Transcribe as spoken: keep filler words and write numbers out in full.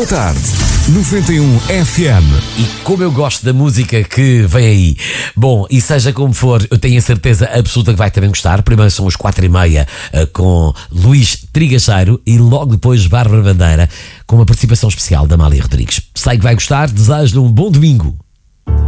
Boa tarde, noventa e um F M. E como eu gosto da música que vem aí. Bom, e seja como for, eu tenho a certeza absoluta que vai também gostar. Primeiro são os quatro e meia uh, com Luís Trigacheiro e logo depois Bárbara Bandeira com uma participação especial da Amália Rodrigues. Sei que vai gostar, desejo-lhe um bom domingo.